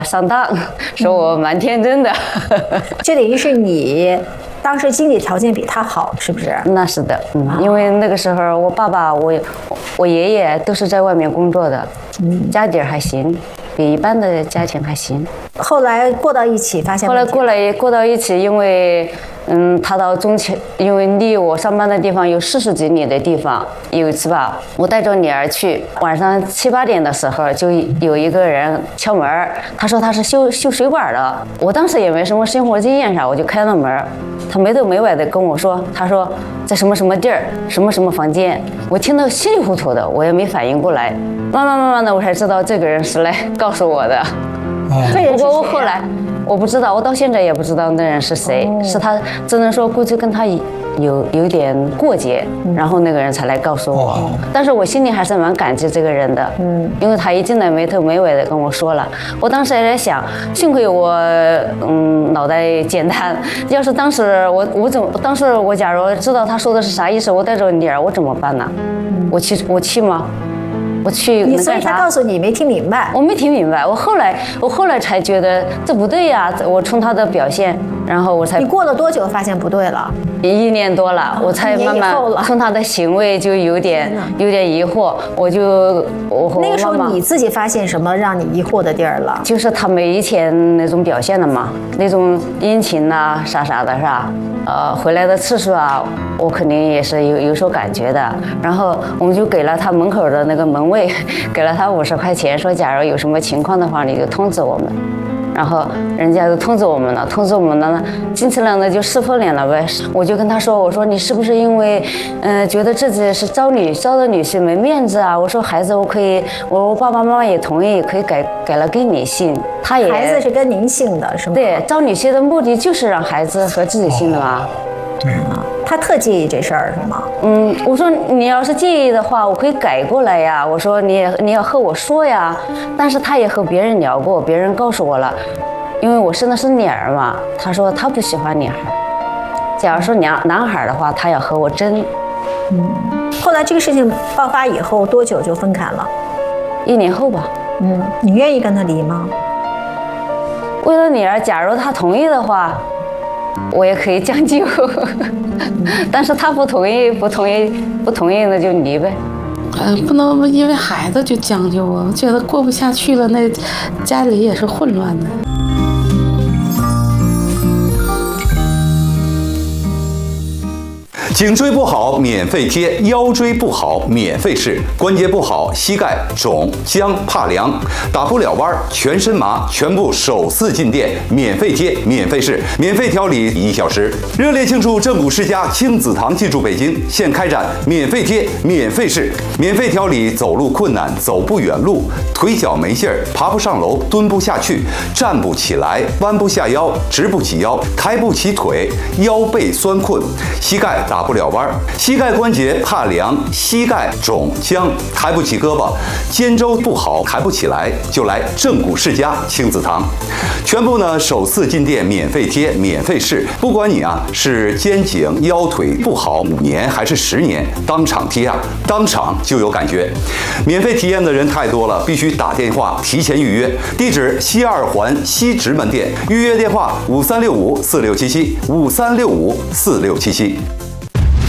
上当，说我蛮天真的。 就等于是你当时经济条件比他好，是不是？ 那是的，因为那个时候我爸爸、我爷爷都是在外面工作的，家底儿还行，比一般的家庭还行。 后来过到一起，发现后来过到一起，因为他到中前，因为离我上班的地方有40几里的地方。有一次吧，我带着女儿去，晚上7、8点的时候，就有一个人敲门，他说他是修水管的。我当时也没什么生活经验啥，我就开了门。他没头没尾的跟我说，他说在什么什么地儿，什么什么房间。我听得稀里糊涂的，我也没反应过来。慢慢的，我才知道这个人是来告诉我的。不过我后来我不知道，我到现在也不知道那人是谁，是他只能说估计跟他有点过节，然后那个人才来告诉我。但是我心里还是蛮感激这个人的，因为他一进来没头没尾的跟我说了。我当时也在想，幸亏我脑袋简单，要是当时当时我假如知道他说的是啥意思，我带着女儿我怎么办呢？我去吗？我去能干啥？ 所以他告诉你没听明白。 我没听明白，我后来才觉得这不对呀。我从他的表现，然后我才。 你过了多久发现不对了 ？1年多了，我才慢慢从他的行为就有点疑惑。 那个时候你自己发现什么让你疑惑的地儿了？ 就是他没以前那种表现了嘛，那种殷勤呐啥的是吧？回来的次数啊，我肯定也是有所感觉的。然后我们就给了他门口的那个门卫，给了他50块钱，说假如有什么情况的话，你就通知我们。然后人家就通知我们了，进去了呢就撕破脸了呗。我就跟他说，我说你是不是因为觉得自己是招的女婿没面子啊？我说孩子我可以，我爸爸妈妈也同意，可以改了给你姓。他也孩子是跟您姓的是吗？ 对，招女婿的目的就是让孩子和自己姓的嘛。 对啊，他特介意这事儿是吗？ 我说你要是介意的话，我可以改过来呀。我说你要和我说呀，但是他也和别人聊过，别人告诉我了，因为我生的是女儿嘛。他说他不喜欢女孩，假如说男孩的话，他要和我争。 后来这个事情爆发以后多久就分开了 ？1年后吧。 你愿意跟他离吗？ 为了女儿，假如他同意的话，我也可以将就。但是他不同意那就离呗。 不能因为孩子就将就啊！我觉得过不下去了，那家里也是混乱的。 颈椎不好免费贴，腰椎不好免费试，关节不好膝盖肿僵怕凉打不了弯全身麻，全部首次进店免费贴免费试，免费调理1小时。热烈庆祝正骨世家亲子堂进驻北京，现开展免费贴免费试，免费调理走路困难走不远路，腿脚没劲儿爬不上楼蹲不下去站不起来弯不下腰直不起腰抬不起腿腰背酸困膝盖打不了弯，膝盖关节怕凉，膝盖肿僵，抬不起胳膊，肩周不好抬不起来，就来正骨世家亲子堂。全部呢首次进店免费贴免费试，不管你是肩颈腰腿不好5年还是10年，当场贴当场就有感觉。免费体验的人太多了，必须打电话提前预约。地址西2环西直门店，预约电话5365467753654677。